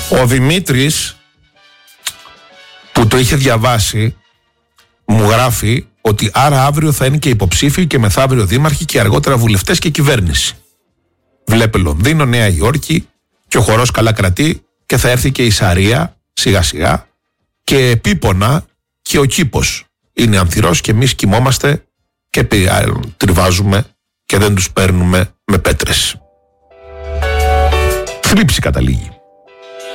Ο Δημήτρης, που το είχε διαβάσει, μου γράφει ότι άρα αύριο θα είναι και υποψήφιοι και μεθαύριο δήμαρχοι και αργότερα βουλευτές και κυβέρνηση. Βλέπε Λονδίνο, Νέα Υόρκη και ο χορός καλά κρατεί και θα έρθει και η Σαρία σιγά σιγά και επίπονα και ο κήπος είναι ανθυρός και εμείς κοιμόμαστε και τριβάζουμε και δεν τους παίρνουμε με πέτρες. Θλίψη καταλήγει.